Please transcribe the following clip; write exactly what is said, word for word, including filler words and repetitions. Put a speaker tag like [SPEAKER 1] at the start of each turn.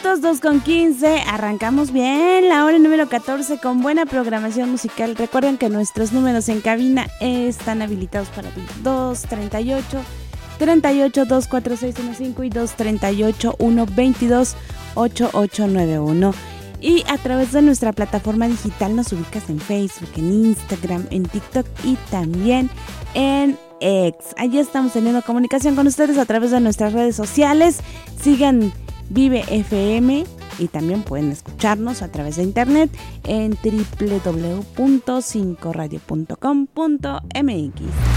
[SPEAKER 1] minutos, dos con quince. Arrancamos bien la hora número catorce con buena programación musical. Recuerden que nuestros números en cabina están habilitados para ti. dos treinta y ocho, treinta y ocho, dos cuatro seis uno cinco y dos treinta y ocho, uno veintidós, ochenta y ocho noventa y uno. Y a través de nuestra plataforma digital nos ubicas en Facebook, en Instagram, en TikTok y también en X. Allí estamos teniendo comunicación con ustedes a través de nuestras redes sociales. Sigan Vive F M y también pueden escucharnos a través de internet en doble u doble u doble u punto cinco radio punto com punto m x.